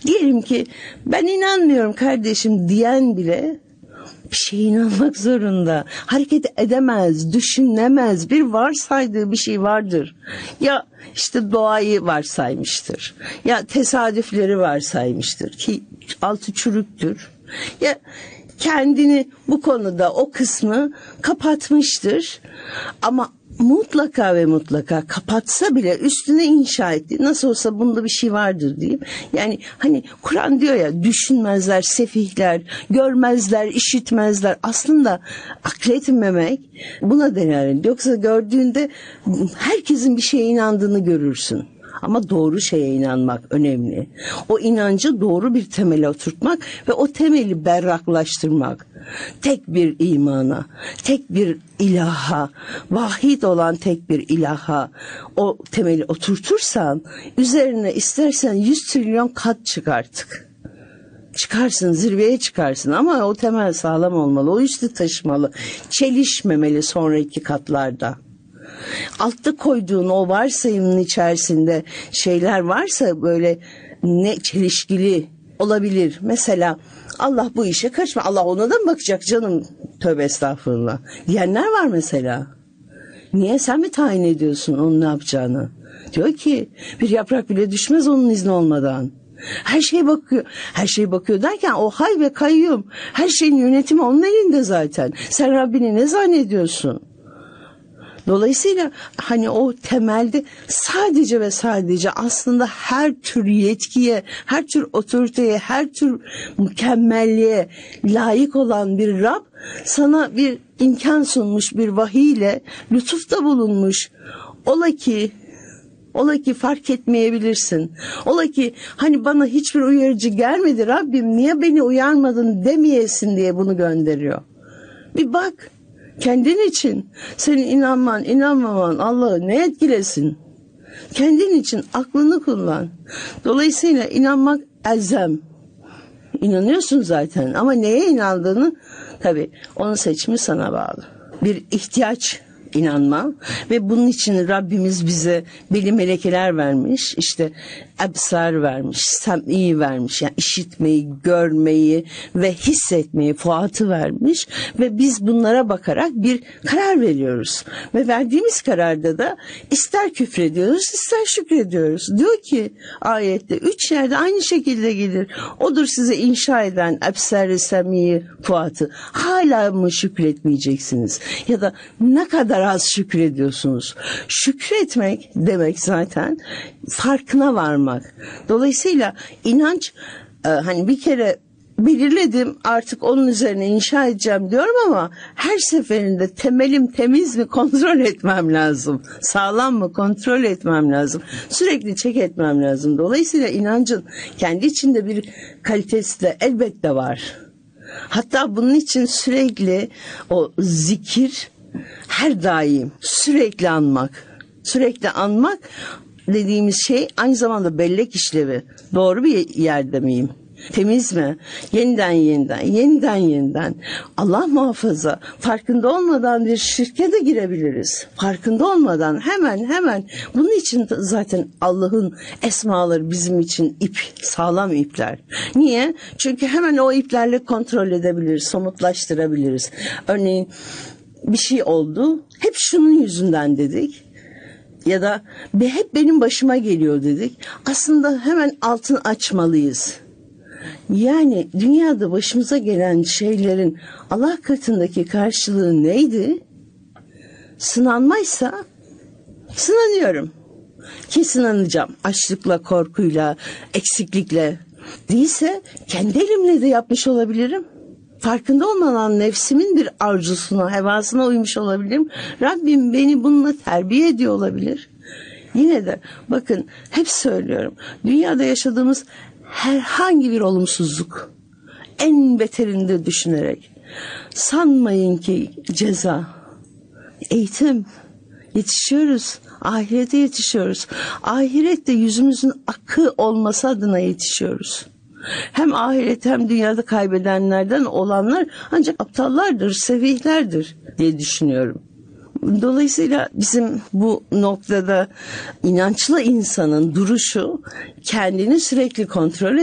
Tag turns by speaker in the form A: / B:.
A: Diyelim ki ben inanmıyorum kardeşim diyen bile bir şeye inanmak zorunda. Hareket edemez, düşünemez. Bir varsaydığı bir şey vardır. Ya işte doğayı varsaymıştır. Ya tesadüfleri varsaymıştır ki altı çürüktür. Ya kendini bu konuda o kısmı kapatmıştır. Ama mutlaka ve mutlaka kapatsa bile üstüne inşa etti. Nasıl olsa bunda bir şey vardır diyeyim. Yani hani Kur'an diyor ya, düşünmezler, sefihler, görmezler, işitmezler. Aslında akletmemek buna denir. Yoksa gördüğünde herkesin bir şeye inandığını görürsün. Ama doğru şeye inanmak önemli. O inancı doğru bir temele oturtmak ve o temeli berraklaştırmak. Tek bir imana, tek bir ilaha, vahid olan tek bir ilaha o temeli oturtursan, üzerine istersen 100 trilyon kat çık artık. Çıkarsın, zirveye çıkarsın ama o temel sağlam olmalı, o üstü taşımalı, çelişmemeli sonraki katlarda. Altta koyduğun o varsayımın içerisinde şeyler varsa böyle ne çelişkili olabilir. Mesela Allah bu işe karışma, Allah ona da mı bakacak canım, tövbe estağfurullah diyenler var mesela. Niye, sen mi tayin ediyorsun onun ne yapacağını? Diyor ki bir yaprak bile düşmez onun izni olmadan. Her şeye bakıyor. Her şeye bakıyor derken o hay ve kayyum. Her şeyin yönetimi onun elinde zaten. Sen Rabbini ne zannediyorsun? Dolayısıyla hani o temelde sadece ve sadece aslında her tür yetkiye, her tür otoriteye, her tür mükemmelliğe layık olan bir Rab sana bir imkan sunmuş, bir vahiyle lütufta bulunmuş. Ola ki fark etmeyebilirsin. Ola ki hani bana hiçbir uyarıcı gelmedi, Rabbim niye beni uyarmadın demeyesin diye bunu gönderiyor. Bir bak. Kendin için, senin inanman, inanmaman Allah'ı ne etkilesin? Kendin için aklını kullan. Dolayısıyla inanmak elzem. İnanıyorsun zaten ama neye inandığını tabii onun seçimi sana bağlı. Bir ihtiyaç inanma ve bunun için Rabbimiz bize belli melekeler vermiş, işte ebsar vermiş, sem'i vermiş, yani işitmeyi, görmeyi ve hissetmeyi, fuatı vermiş ve biz bunlara bakarak bir karar veriyoruz ve verdiğimiz kararda da ister küfrediyoruz, ister şükrediyoruz. Diyor ki ayette 3 yerde aynı şekilde gelir. Odur size inşa eden ebsar-ı sem'i, fuatı. Hala mı şükretmeyeceksiniz? Ya da ne kadar az şükrediyorsunuz? Şükretmek demek zaten farkına varmak. Dolayısıyla inanç hani bir kere belirledim artık onun üzerine inşa edeceğim diyorum ama her seferinde temelim temiz mi kontrol etmem lazım. Sağlam mı kontrol etmem lazım. Sürekli check etmem lazım. Dolayısıyla inancın kendi içinde bir kalitesi de elbette var. Hatta bunun için sürekli o zikir her daim sürekli anmak dediğimiz şey aynı zamanda bellek işlevi. Doğru bir yerde miyim? Temiz mi? Yeniden. Allah muhafaza, farkında olmadan bir şirke de girebiliriz. Farkında olmadan hemen. Bunun için zaten Allah'ın esmaları bizim için sağlam ipler. Niye? Çünkü hemen o iplerle kontrol edebiliriz, somutlaştırabiliriz. Örneğin bir şey oldu, hep şunun yüzünden dedik. Ya da hep benim başıma geliyor dedik. Aslında hemen altını açmalıyız. Yani dünyada başımıza gelen şeylerin Allah katındaki karşılığı neydi? Sınanmaysa sınanıyorum. Ki sınanacağım. Açlıkla, korkuyla, eksiklikle. Değilse kendi elimle de yapmış olabilirim. Farkında olmadan nefsimin bir arzusuna, hevasına uymuş olabilirim. Rabbim beni bununla terbiye ediyor olabilir. Yine de bakın hep söylüyorum. Dünyada yaşadığımız herhangi bir olumsuzluk en beterinde düşünerek sanmayın ki ceza. Eğitim. Yetişiyoruz. Ahirete yetişiyoruz. Ahirette yüzümüzün akı olması adına yetişiyoruz. Hem ahirette hem dünyada kaybedenlerden olanlar ancak aptallardır, sefihlerdir diye düşünüyorum. Dolayısıyla bizim bu noktada inançlı insanın duruşu kendini sürekli kontrol